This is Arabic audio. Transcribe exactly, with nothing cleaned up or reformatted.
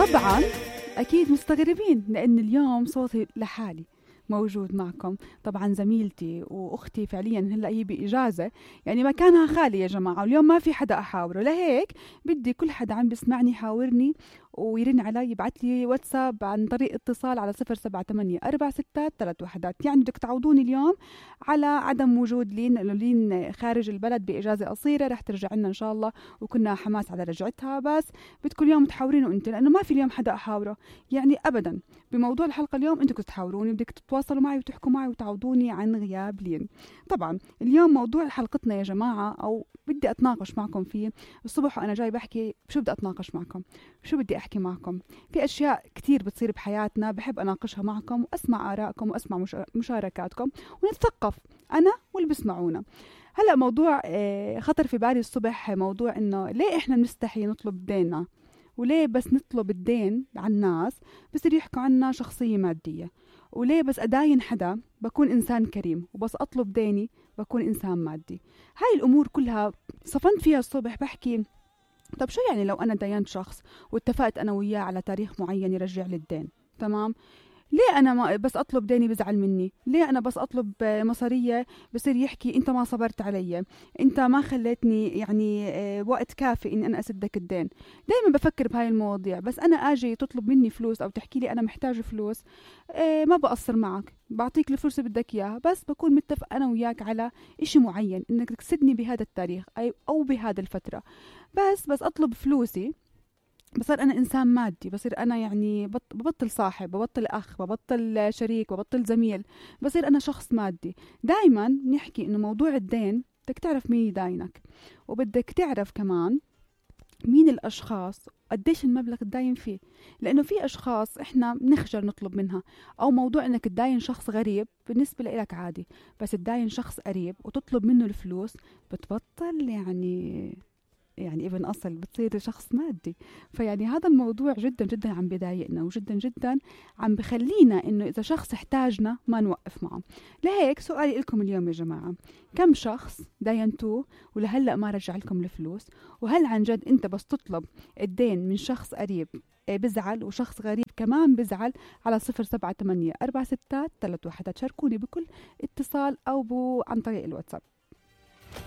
طبعا أكيد مستغربين لأن اليوم صوتي لحالي موجود معكم. طبعا زميلتي وأختي فعليا هلأ هي بإجازة، يعني مكانها خالي يا جماعة، واليوم ما في حدا أحاوره، لهيك بدي كل حدا عم بسمعني يحاورني ويرن علي يبعت لي واتساب عن طريق اتصال على صفر سبعة ثمانية أربعة ستة ثلاث وحدات. يعني بدك تعودوني اليوم على عدم وجود لين، لأنه لين خارج البلد بإجازة قصيرة رح ترجع لنا إن شاء الله، وكنا حماس على رجعتها، بس بدكم اليوم تحاورينه أنت، لأنه ما في اليوم حدا أحاوره يعني أبدا. بموضوع الحلقة اليوم أنتم كنتوا تحاوروني، بدك تتواصلوا معي وتحكوا معي وتعودوني عن غياب لين. طبعا اليوم موضوع حلقتنا يا جماعة، أو بدي أتناقش معكم فيه الصبح وأنا جاي بحكي شو بدي أتناقش معكم، شو بدي أحكي معكم. في أشياء كتير بتصير بحياتنا بحب أناقشها معكم وأسمع آرائكم وأسمع مشاركاتكم ونتثقف أنا واللي بسمعونا. هلأ موضوع خطر في بالي الصبح، موضوع إنه ليه إحنا بنستحي نطلب ديننا، وليه بس نطلب الدين عن الناس بصير يحكوا عنا شخصية مادية، وليه بس أداين حدا بكون إنسان كريم وبس أطلب ديني بكون إنسان مادي. هاي الأمور كلها صفنت فيها الصبح بحكي طب شو يعني لو أنا دينت شخص واتفقت أنا وياه على تاريخ معين يرجع لي الدين، تمام؟ ليه أنا ما بس أطلب ديني بزعل مني؟ ليه أنا بس أطلب مصارية بصير يحكي أنت ما صبرت علي، أنت ما خليتني يعني وقت كافي إني أنا أسدك الدين؟ دايما بفكر بهاي المواضيع. بس أنا أجي تطلب مني فلوس أو تحكي لي أنا محتاج فلوس، ما بقصر معك، بعطيك الفلوس اللي بدك إياها، بس بكون متفق أنا وياك على إشي معين إنك تسدني بهذا التاريخ أو بهذا الفترة. بس بس أطلب فلوسي بصير أنا إنسان مادي، بصير أنا يعني ببطل صاحب، ببطل أخ، ببطل شريك، ببطل زميل، بصير أنا شخص مادي. دايما نحكي إنه موضوع الدين بدك تعرف مين يداينك، وبدك تعرف كمان مين الأشخاص قديش المبلغ تداين فيه، لأنه في أشخاص إحنا بنخجل نطلب منها، أو موضوع إنك تداين شخص غريب بالنسبة لك عادي، بس تداين شخص قريب وتطلب منه الفلوس بتبطل يعني يعني ابن أصل، بتصير شخص مادي. فيعني هذا الموضوع جدا جدا عم بضايقنا، وجدا جدا عم بخلينا إنه إذا شخص احتاجنا ما نوقف معه. لهيك سؤالي لكم اليوم يا جماعة، كم شخص داينتوه ولهلأ ما رجع لكم الفلوس؟ وهل عن جد أنت بس تطلب الدين من شخص قريب بزعل وشخص غريب كمان بزعل؟ على صفر سبعة ثمانية أربعة ستة ثلاث واحدات شاركوني بكل اتصال أو بو عن طريق الواتساب.